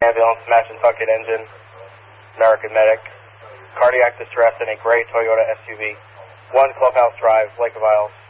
Ambulance, smash and bucket engine, American medic. Cardiac distress in a gray Toyota SUV. 1 Clubhouse Drive, Lake of Isles.